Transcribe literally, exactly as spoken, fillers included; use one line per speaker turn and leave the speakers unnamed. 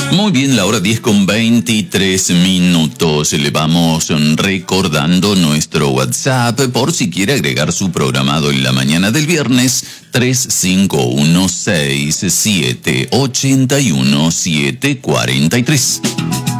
Muy bien, la hora diez con veintitrés minutos. Le vamos recordando nuestro WhatsApp por si quiere agregar su programado en la mañana del viernes, tres cinco uno seis siete ocho uno siete cuatro tres.